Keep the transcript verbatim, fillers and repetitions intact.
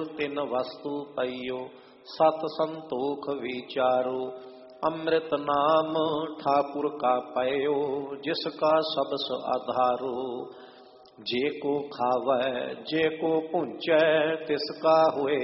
तिन वस्तु पाइयो, सत संतोख विचारो। अमृत नाम ठाकुर का पायो, जिसका सबस आधारो। जे को खावै जे को पूंचै, तिसका हुए